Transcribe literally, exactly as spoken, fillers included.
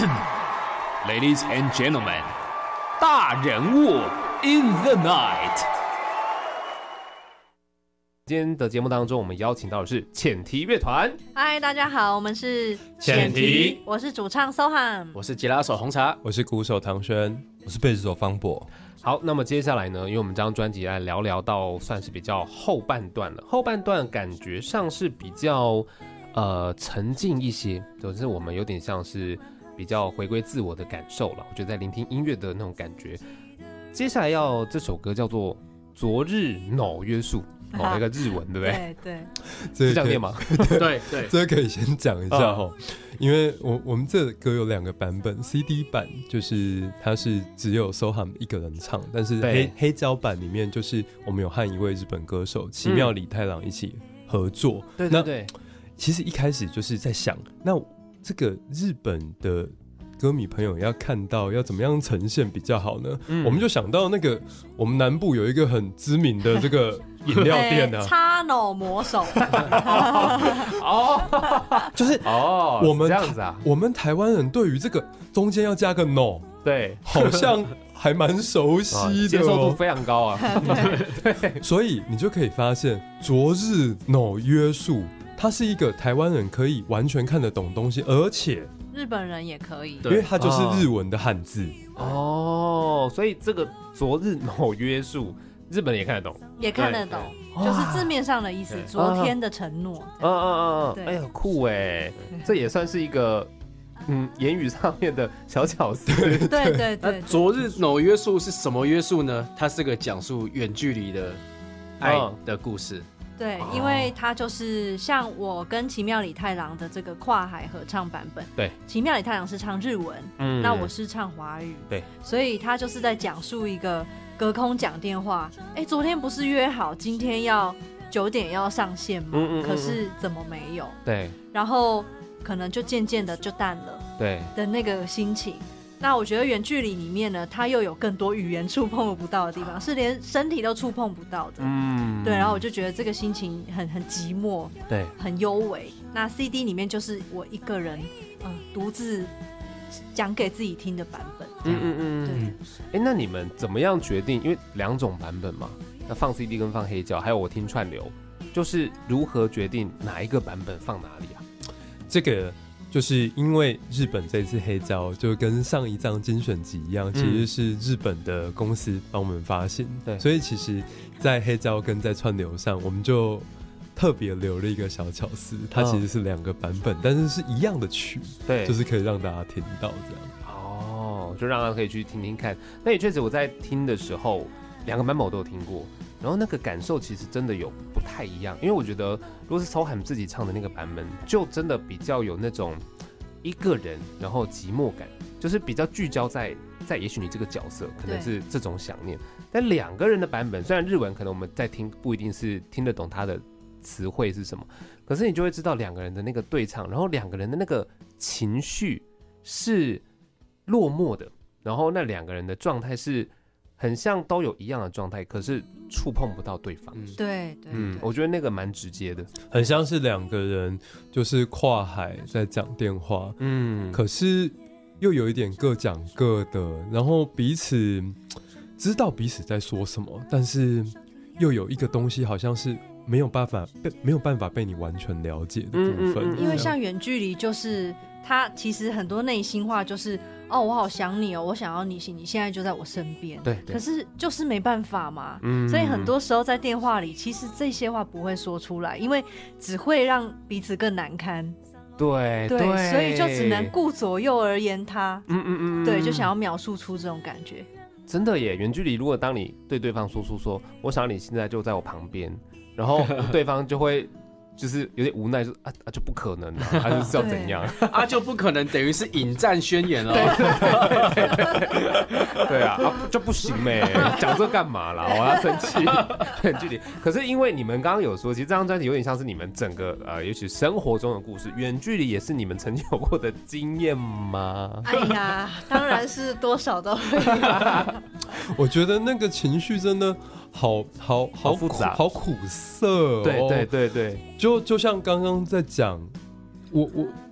Ladies and gentlemen， 大人物 in the night。 今天的节目当中，我们邀请到的是浅提乐团。 嗨，大家好，我们是浅提， 我是主唱 Soham， 我是吉他手红茶， 我是鼓手唐轩，我是贝斯手方博。 好，那么接下来呢，因为我们这张专辑来聊聊到算是比较后半段了，后半段感觉上是比较呃沉静一些，就是我们有点像是比较回归自我的感受了。我觉得在聆听音乐的那种感觉。接下来要这首歌叫做《昨日脑约束》。哦，那个日文对不对？ 对对，是这样念吗？ 对对， 这个可以先讲一下哈、嗯，因为我我们这歌有两个版本 ，C D 版就是它是只有 Soham 一个人唱，但是黑黑胶版里面就是我们有和一位日本歌手奇妙李太郎一起合作。 嗯、对对对， 其实一开始就是在想，那这个日本的歌迷朋友要看到要怎么样呈现比较好呢？嗯、我们就想到那个我们南部有一个很知名的这个饮料店啊， 插脑魔手哦，就是哦，我们这样子啊， 我们台湾人对于这个中间要加个 no， 对， 好像还蛮熟悉的、哦， 接受度非常高啊。 对，所以你就可以发现，昨日 no 约束，它是一个台湾人可以完全看得懂东西，而且日本人也可以， 因为它就是日文的汉字哦，所以这个昨日 no 约束。日本人也看得懂， 也看得懂，就是字面上的意思。昨天的承诺， 嗯嗯嗯，哎呀，酷哎，这也算是一个嗯言语上面的小巧思。 对对对。 昨日脑约束是什么约束呢？它是个讲述远距离的爱的故事。 对，因为它就是像我跟奇妙李太郎的这个跨海合唱版本。 对， 奇妙李太郎是唱日文，嗯，那我是唱华语。 对， 所以他就是在讲述一个。隔空讲电话，哎，昨天不是约好今天要九点要上线吗？嗯嗯嗯嗯，可是怎么没有？ 对， 然后可能就渐渐的就淡了， 对的那个心情。那我觉得远距离里面呢，它又有更多语言触碰不到的地方，是连身体都触碰不到的。嗯，对。然后我就觉得这个心情很很寂寞， 对， 很幽微。那 C D 里面就是我一个人，嗯、呃，独自。讲给自己听的版本，嗯嗯嗯，对。 哎，那你们怎么样决定？因为两种版本嘛，那放 C D 跟放黑胶，还有我听串流，就是如何决定哪一个版本放哪里啊？ 这个就是因为日本这次黑胶就跟上一张精选集一样，其实是日本的公司帮我们发行，对，所以其实，在黑胶跟在串流上，我们就。特别留了一个小巧思，它其实是两个版本，嗯、但是是一样的曲， 对， 就是可以让大家听到这样。 哦，就让大家可以去听听看。那也确实我在听的时候，两个版本我都有听过，然后那个感受其实真的有不太一样，因为我觉得如果是Soham自己唱的那个版本，就真的比较有那种一个人然后寂寞感，就是比较聚焦在在也许你这个角色可能是这种想念，但两个人的版本，虽然日文可能我们在听不一定是听得懂他的。词汇是什么？可是你就会知道两个人的那个对唱，然后两个人的那个情绪是落寞的，然后那两个人的状态是很像都有一样的状态，可是触碰不到对方。 嗯、对对，嗯， 我觉得那个蛮直接的， 很像是两个人就是跨海在讲电话，嗯，可是又有一点各讲各的，然后彼此知道彼此在说什么，但是又有一个东西好像是。没有办法被没有办法被你完全了解的部分，嗯嗯嗯、 因为像远距离，就是他其实很多内心话就是哦，我好想你哦，我想要你，你现在就在我身边。 对， 可是就是没办法嘛，嗯、所以很多时候在电话里，其实这些话不会说出来，因为只会让彼此更难堪。 对对, 对， 所以就只能顾左右而言他。嗯嗯嗯，对，就想要描述出这种感觉。 真的耶，远距离，如果当你对对方说出说，我想你现在就在我旁边。然后对方就会就是有点无奈，就啊啊就不可能啊，他就是要怎样啊就不可能，等于是引战宣言了。 对啊，啊就不行没讲这干嘛啦？我要生气，远距离。可是因为你们刚刚有说，其实这张专辑有点像是你们整个呃，也许生活中的故事，远距离也是你们曾经有过的经验吗？ 哎呀，当然是多少都会。 我觉得那个情绪真的。好好好复杂， 好苦涩、哦。 对对对对， 就就像刚刚在讲，我我